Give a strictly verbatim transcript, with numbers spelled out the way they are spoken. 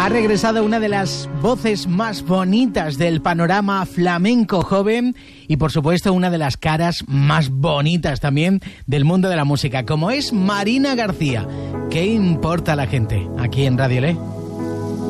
Ha regresado una de las voces más bonitas del panorama flamenco joven y, por supuesto, una de las caras más bonitas también del mundo de la música, como es Marina García. ¿Qué importa a la gente? Aquí en Radio Le.